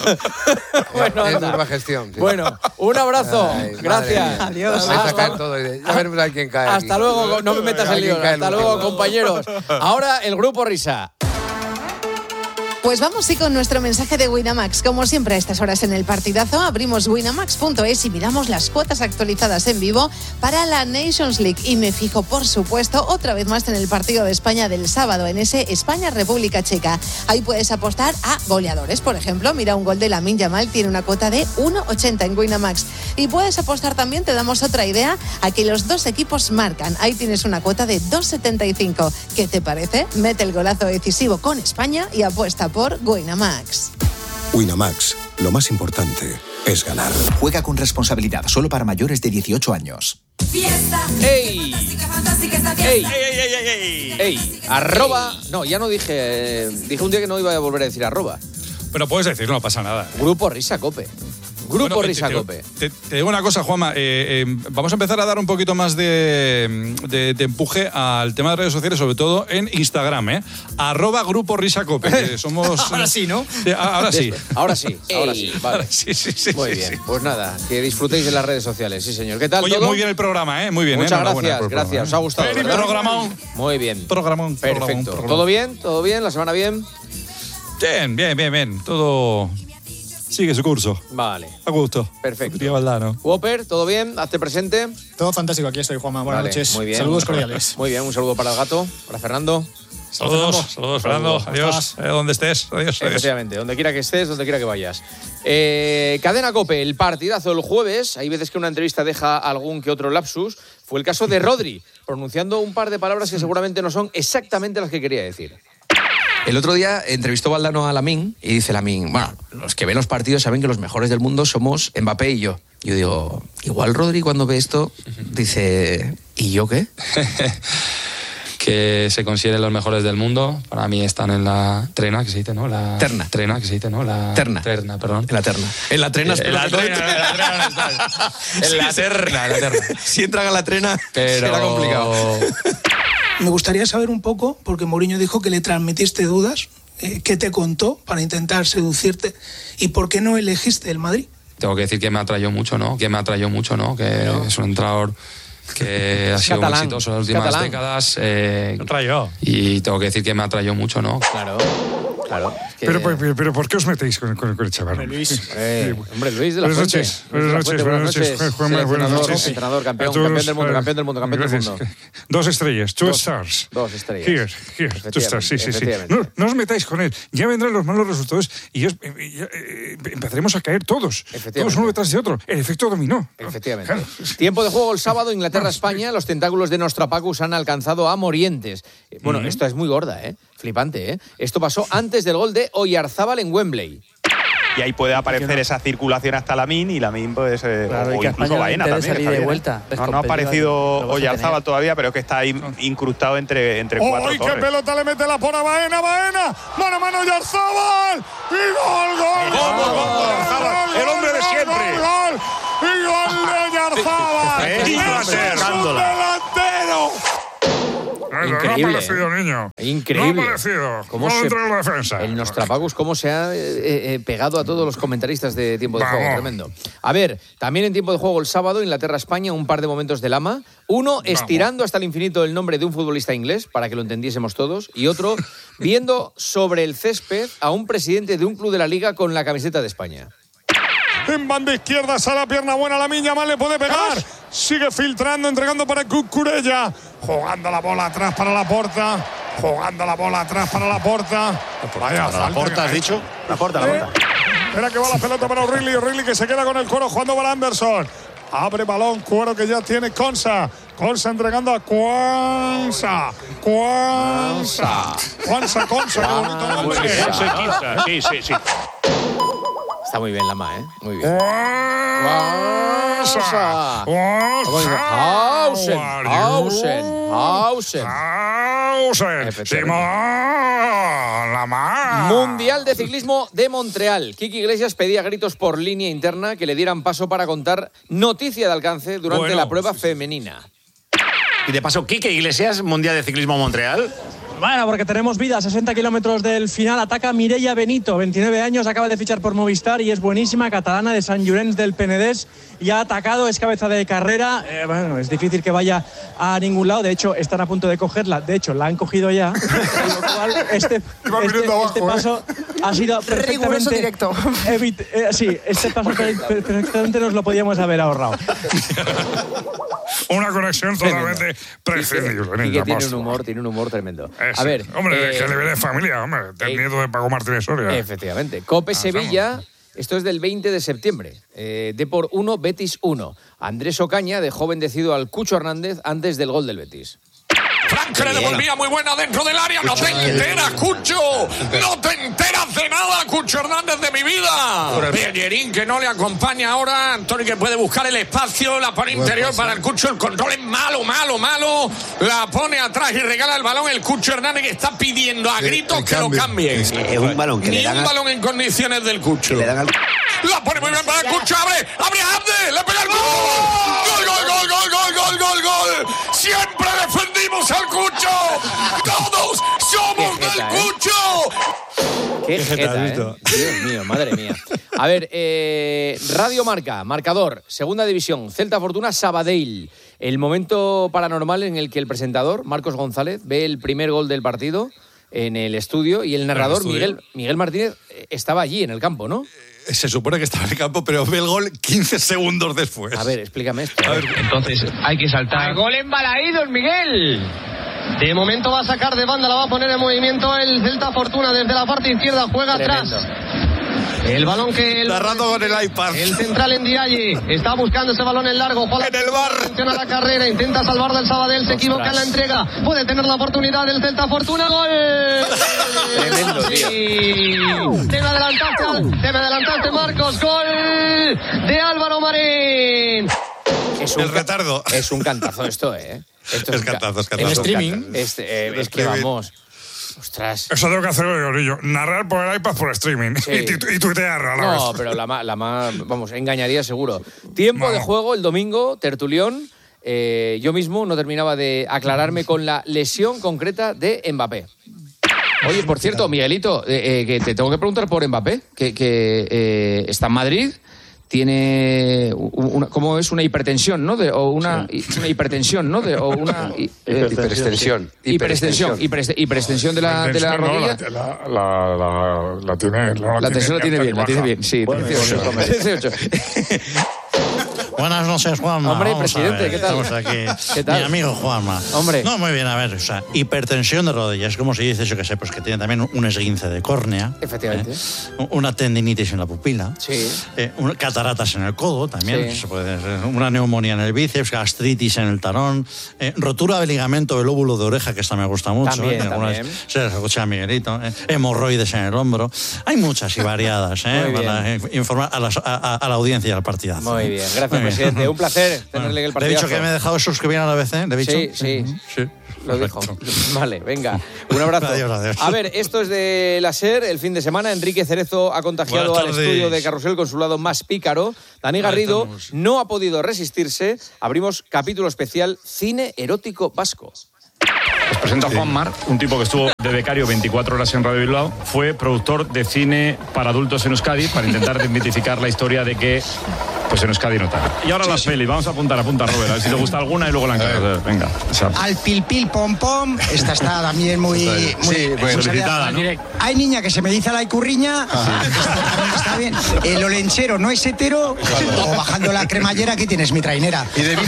Bueno, es de anda. Urbagestión. Sí. Bueno, un abrazo. Ay, madre Gracias. mía. Adiós. Vais a Hasta- caer todos. Ya veremos a quién cae. Hasta aquí. luego, no me metas en lío. Alguien cae el Hasta último. luego, compañeros. Ahora el grupo Risa. Pues vamos sí con nuestro mensaje de Winamax. Como siempre a estas horas en el partidazo, abrimos winamax punto es y miramos las cuotas actualizadas en vivo para la Nations League. Y me fijo, por supuesto, otra vez más en el partido de España del sábado, en ese España-República Checa. Ahí puedes apostar a goleadores, por ejemplo. Mira, un gol de Lamine Yamal tiene una cuota de uno ochenta en Winamax. Y puedes apostar también, te damos otra idea, a que los dos equipos marcan. Ahí tienes una cuota de dos setenta y cinco. ¿Qué te parece? Mete el golazo decisivo con España y apuesta por Winamax. Winamax, lo más importante es ganar. Juega con responsabilidad, solo para mayores de dieciocho años. ¡Ey! ¡Ey! ¡Ey! Arroba. No, ya no dije. eh, dije un día que no iba a volver a decir arroba. Pero puedes decir, no pasa nada. Grupo Risa Cope. Grupo Bueno, Risa te, Cope. Te, te digo una cosa, Juanma. Eh, eh, vamos a empezar a dar un poquito más de, de, de empuje al tema de redes sociales, sobre todo en Instagram, ¿eh? Arroba Grupo Risa Cope. Que somos, Ahora sí, ¿no? Sí, ahora sí. Ahora sí, ahora sí. Vale. Ahora sí, sí, sí, Muy sí, bien. sí. Pues nada, que disfrutéis de las redes sociales. Sí, señor. ¿Qué tal Oye, todo? muy bien el programa, ¿eh? Muy bien. Muchas ¿eh? Enhorabuena gracias, por el gracias. programa, Os ha gustado, Feliz ¿verdad? programón. Muy bien. Programón. Perfecto. programón, programón. ¿Todo bien? ¿Todo bien? ¿La semana bien? Bien, bien, bien, bien. Todo sigue su curso. Vale. A gusto. Perfecto. Tía Valdano. Whopper, ¿todo bien? Hazte presente. Todo fantástico, aquí estoy, Juanma. Buenas Vale, noches. muy bien. Saludos cordiales. Muy bien, un saludo para el gato, para Fernando. Saludos, saludos, Fernando. Saludos. Adiós. Eh, donde estés. Adiós, adiós. Efectivamente, donde quiera que estés, donde quiera que vayas. Eh, Cadena COPE, el partidazo del jueves. Hay veces que una entrevista deja algún que otro lapsus. Fue el caso de Rodri, pronunciando un par de palabras que seguramente no son exactamente las que quería decir. El otro día entrevistó Valdano a Lamine y dice Lamine, bueno, los que ven los partidos saben que los mejores del mundo somos Mbappé y yo. Yo digo, igual Rodri cuando ve esto dice, ¿y yo qué? Que se consideren los mejores del mundo. Para mí están en la trena, que se dice, ¿no? La Terna. Trena, que se dice, ¿no? La Terna. Terna, perdón. En la terna. En la trena, En la trena, en la trena no estás. En la terna, en la terna. Si entran a la trena, Pero... será complicado. Me gustaría saber un poco, porque Mourinho dijo que le transmitiste dudas, eh, ¿qué te contó para intentar seducirte y por qué no elegiste el Madrid? Tengo que decir que me atrayó mucho, ¿no? Que me atrayó mucho, ¿no? Que Pero... es un entrenador que ha sido catalán, muy exitoso en las últimas catalán. décadas. Eh, Me atrayó. y tengo que decir que me atrayó mucho, ¿no? Claro. Claro. Es que... pero, pero, pero ¿por qué os metéis con, con, con el chaval? Hombre Luis. Eh, hombre Luis de la Buenas Fuente. noches. Buenas noches. Buenas noches. Juanma, buenas noches. Entrenador, campeón, campeón del mundo, campeón del mundo, campeón del mundo. Dos estrellas, two dos, stars. Dos estrellas. Here, here, two stars, sí, sí, sí. No, no os metáis con él. Ya vendrán los malos resultados y ya, ya, eh, empezaremos a caer todos. Todos uno detrás de otro. El efecto dominó. Efectivamente. Claro. Tiempo de juego el sábado, Inglaterra-España. Los tentáculos de Nostrapacus han alcanzado a Morientes. Bueno, mm-hmm. Esto es muy gorda, ¿eh? Flipante, ¿eh? Esto pasó antes del gol de Oyarzábal en Wembley. Y ahí puede aparecer esa circulación hasta Lamín y Lamín pues eh, claro, o y que incluso Baena también. Salir de vuelta. No, no ha aparecido Oyarzábal todavía, pero es que está ahí incrustado entre, entre ¡Oh, cuatro qué torres. pelota le mete la pora a Baena, Baena! ¡Mano a mano Oyarzábal! ¡Y gol, gol! ¡Gol, gol, gol! ¡El hombre de siempre! ¡Gol, gol! ¡Y gol de Oyarzábal! ¡Es un delantero! Increíble. No ha aparecido, niño. Increíble. No ha aparecido. ¿Cómo no se, entra en la defensa. El Nostrapacus, cómo se ha eh, eh, pegado a todos los comentaristas de tiempo de Vamos. juego. Tremendo. A ver, también en tiempo de juego el sábado, Inglaterra-España, un par de momentos de Lama. Uno, estirando Vamos. hasta el infinito el nombre de un futbolista inglés, para que lo entendiésemos todos. Y otro, viendo sobre el césped a un presidente de un club de la Liga con la camiseta de España. En banda izquierda sale la pierna buena, la Miña mal le puede pegar. Sigue filtrando, entregando para Cucurella. Jugando la bola atrás para la Porta. Jugando la bola atrás para la Porta. Vaya, ¿Para la Porta has dicho? La Porta, la Porta. Espera que va la pelota para O'Reilly. O'Reilly que se queda con el Cuero jugando para Anderson. Abre balón, Cuero que ya tiene Consa. Consa entregando a Cuanza. Cuanza. Cuanza, Consa, qué bonito nombre. Sí, sí, sí. Está muy bien Lama, ¿eh? Muy bien. Guasa. Hausen, Hausen, Hausen. Hausen. Simón Lama. Mundial de Ciclismo de Montreal. Kiki Iglesias pedía gritos por línea interna que le dieran paso para contar noticia de alcance durante bueno, la prueba femenina. Y de paso, Kike Iglesias, Mundial de Ciclismo Montreal. Bueno, porque tenemos vida, sesenta kilómetros del final, ataca Mireia Benito, veintinueve años, acaba de fichar por Movistar y es buenísima, catalana de Sant Llorenç del Penedès, y ha atacado, es cabeza de carrera, eh, bueno, es difícil que vaya a ningún lado, de hecho están a punto de cogerla, de hecho la han cogido ya, con lo cual este, este, abajo, este paso eh. ha sido perfectamente directo. Evit, eh, sí, este paso perfectamente nos lo podíamos haber ahorrado. Una conexión totalmente prescindible. Y que tiene un humor, tiene un humor tremendo. Ese. A ver, hombre, eh, que le viene de familia, hombre, del eh, nieto de Paco Martínez Soria. Efectivamente. Cope ah, Sevilla, estamos. Esto es del veinte de septiembre. Eh, Depor uno, Betis uno. Andrés Ocaña dejó bendecido al Cucho Hernández antes del gol del Betis. Frank le devolvía muy buena dentro del área. No te enteras, Cucho. No te enteras de nada, Cucho Hernández de mi vida. Bellerín que no le acompaña ahora. Antonio que puede buscar el espacio. La pone interior para el Cucho. El control es malo, malo, malo. La pone atrás y regala el balón. El Cucho Hernández que está pidiendo a gritos que lo cambien. Es un balón que Ni le dan un al... balón en condiciones del Cucho. Le dan al... La pone muy bien para el Cucho. Abre, abre a Abde. Le pega el gol. Gol, gol, gol, gol, gol, gol, gol, gol. Siempre defendimos al Cucho. Todos somos del jeta, Cucho. Qué jeta, ¿eh? Dios mío, madre mía. A ver, eh, Radio Marca, marcador, segunda división, Celta Fortuna, Sabadell. El momento paranormal en el que el presentador, Marcos González, ve el primer gol del partido en el estudio y el narrador, ¿El Miguel, Miguel Martínez, estaba allí en el campo, ¿no? Se supone que estaba en el campo, pero ve el gol quince segundos después. A ver, explícame esto. A ver, entonces hay que saltar. El gol embalaído, Miguel. De momento va a sacar de banda, la va a poner en movimiento el Celta Fortuna desde la parte izquierda, juega Tremendo. atrás. El balón que... El, Narrando con el iPad. El central en Ndiaye está buscando ese balón en largo. Juega en el bar. Atención a la carrera, intenta salvar del Sabadell, se Ostras. equivoca en la entrega. Puede tener la oportunidad del Celta Fortuna. ¡Gol! Tremendo, tío. Sí. Te me adelantaste, te me adelantaste, Marcos. ¡Gol de Álvaro Marín! Es un el retardo. Ca- es un cantazo esto, ¿eh? Esto es, es cantazo, es cantazo. cantazo. En streaming. Este, eh, es que vamos... Ostras. Eso tengo que hacerlo yo, Orillo. Narrar por el iPad por streaming. Sí. Y, tu, y tuitearlo a la no, vez. No, pero la más, la ma, vamos, engañaría seguro. Tiempo no. de juego el domingo, tertulión. Eh, yo mismo no terminaba de aclararme con la lesión concreta de Mbappé. Oye, por cierto, Miguelito, eh, eh, que te tengo que preguntar por Mbappé, que, que eh, está en Madrid, tiene una, ¿cómo es? Una hipertensión, ¿no? De, o una, sí. una hipertensión, ¿no? De, o una eh, hiperextensión. Hiperextensión. Hiperextensión de la, de la rodilla. No, la, la, la, la tiene. No, la, la tensión la tiene bien, la tiene bien. Sí, bueno, dieciocho. dieciocho. Buenas noches, Juanma. Hombre, Vamos presidente, ¿qué tal? Estamos aquí. ¿Qué tal? Mi amigo Juanma. Hombre. No, muy bien, a ver, o sea, hipertensión de rodillas, como se dice, yo que sé, pues que tiene también un esguince de córnea. Efectivamente. ¿eh? Una tendinitis en la pupila. Sí. Eh, una, cataratas en el codo también. Sí. Se puede, una neumonía en el bíceps, gastritis en el talón, eh, rotura del ligamento del lóbulo de oreja, que esta me gusta mucho. También, ¿eh? también. Se las escucha a Miguelito. Eh, hemorroides en el hombro. Hay muchas y variadas, ¿eh? Para eh, informar a, las, a, a la audiencia y al partidazo. Muy bien, gracias, muy presidente. Bien. Un placer tenerle en el partidazo. ¿Le he dicho que me he dejado suscribir a la B C? ¿Le he dicho? Sí, sí. Sí. Lo dijo. Vale, venga. Un abrazo. Adiós, adiós. A ver, esto es de la SER. El fin de semana, Enrique Cerezo ha contagiado al estudio de Carrusel con su lado más pícaro. Dani Garrido no ha podido resistirse. Abrimos capítulo especial Cine Erótico Vasco. Os presento a Juan Mar, un tipo que estuvo de becario veinticuatro horas en Radio Bilbao. Fue productor de cine para adultos en Euskadi para intentar desmitificar la historia de que pues en Euskadi no tal. Y ahora sí, las sí. pelis, vamos a apuntar, apunta Robert, a ver si te gusta alguna y luego la encargas. Venga. Exacto. Al pil pil pom pom, esta está también muy, muy sí, pues, solicitada, ¿no? Hay niña que se me dice la icurriña, está, está bien. El olenchero no es hetero, o bajando la cremallera que tienes mi trainera. Y de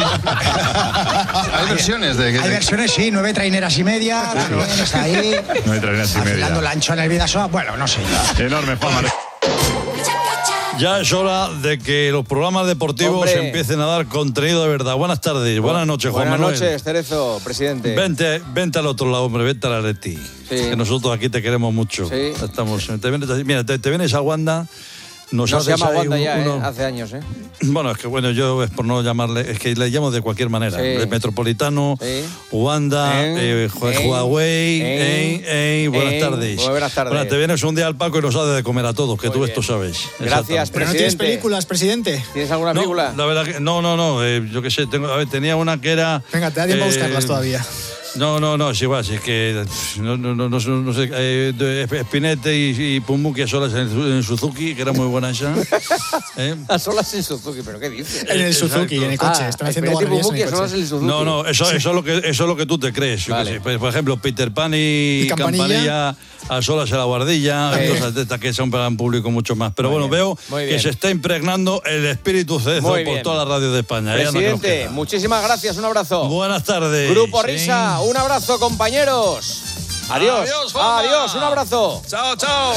Hay versiones de Hay versiones, sí, nueve traineras y media, también está ahí. Nueve traineras y media. Afilando la ancho en el Vidasoa, bueno, no sé. Enorme, Juan Mar. Ya es hora de que los programas deportivos Hombre. empiecen a dar contenido de verdad. Buenas tardes, buenas noches, Juan Buenas Manuel. noches, Cerezo, presidente. Vente, vente al otro lado, hombre, vente a la Leti. Sí. Que nosotros aquí te queremos mucho. Sí. Estamos, te vienes, mira, te, te vienes a Wanda. Nos no se llama Wanda un, ya, uno... eh, hace años, ¿eh? Bueno, es que bueno, yo es por no llamarle, es que le llamo de cualquier manera. Sí. El Metropolitano, sí. Wanda, eh, eh, Huawei, eh, eh, buenas eh, tardes. Buenas tardes. Bueno, te vienes un día al Paco y nos haces de comer a todos, que Muy tú bien. esto sabes. Gracias, Pero no tienes películas, presidente. ¿Tienes alguna película? No, la verdad que, no, no, no, eh, yo qué sé, tengo, a ver, tenía una que era... Venga, te da tiempo eh, a buscarlas todavía. No, no, no, es igual, es que no, no, no, no, no sé, eh, Spinette y, y Pumuki a solas en, en Suzuki, que era muy buena esa. ¿Eh? A solas en Suzuki, ¿pero qué dices? En el Suzuki, Exacto. en el coche, ah, están haciendo guarrerías en el coche. En el Suzuki. No, no, eso, eso, es lo que, eso es lo que tú te crees. Yo vale. que sé. Por ejemplo, Peter Pan y, ¿Y Campanilla? Campanilla a solas en la guardilla, sí. cosas de estas que son para un público mucho más. Pero muy bueno, bien. veo que se está impregnando el espíritu Cerezo por toda la radio de España. Presidente, muchísimas gracias, un abrazo. Buenas tardes. Grupo Risa, sí. un abrazo, compañeros. Adiós. Adiós, Adiós, un abrazo. Chao, chao.